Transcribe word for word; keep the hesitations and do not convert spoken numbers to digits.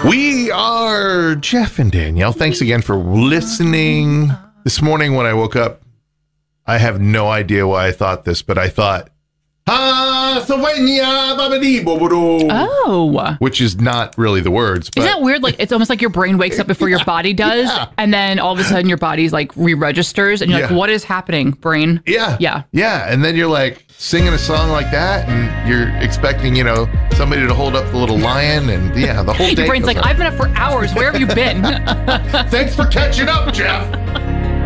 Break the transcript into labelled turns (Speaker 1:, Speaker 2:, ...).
Speaker 1: We are Jeff and Danielle. Thanks again for listening. This morning when I woke up, I have no idea why I thought this, but I thought,
Speaker 2: oh,
Speaker 1: which is not really the words. But
Speaker 2: isn't that weird? Like, it's almost like your brain wakes up before
Speaker 1: yeah,
Speaker 2: your body does,
Speaker 1: yeah.
Speaker 2: and then all of a sudden your body's like re-registers, and you're
Speaker 1: Yeah.
Speaker 2: like, what is happening, brain?
Speaker 1: Yeah.
Speaker 2: Yeah.
Speaker 1: Yeah. And then you're like singing a song like that, and you're expecting, you know, somebody to hold up the little lion, and yeah, the whole day.
Speaker 2: Your brain's
Speaker 1: goes
Speaker 2: like,
Speaker 1: up.
Speaker 2: I've been up for hours. Where have you been?
Speaker 1: Thanks for catching up, Jeff.